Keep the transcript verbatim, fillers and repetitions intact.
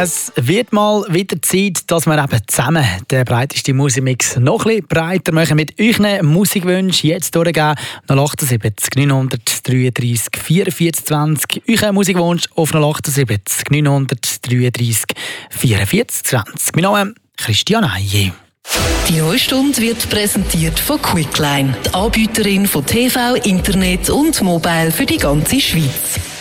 Es wird mal wieder Zeit, dass wir eben zusammen den breitesten Musikmix noch ein bisschen breiter machen, mit euren Musikwünschen jetzt durchgehen. null acht sieben neun drei drei vierundvierzig zwanzig. Euer Musikwunsch auf null acht sieben neun drei drei vierundvierzig zwanzig. Mein Name ist Christian Eije. Die neue Stunde wird präsentiert von Quickline, die Anbieterin von T V, Internet und Mobile für die ganze Schweiz.